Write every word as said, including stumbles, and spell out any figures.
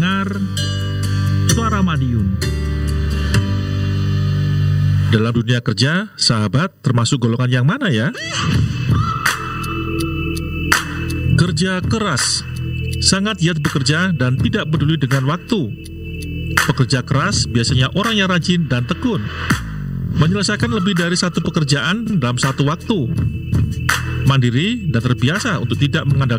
mendengar Suara Madiun. Dalam dunia kerja, sahabat termasuk golongan yang mana ya? Kerja keras, sangat giat bekerja dan tidak peduli dengan waktu. Pekerja keras biasanya orang yang rajin dan tekun, menyelesaikan lebih dari satu pekerjaan dalam satu waktu. Mandiri dan terbiasa untuk tidak mengandalkan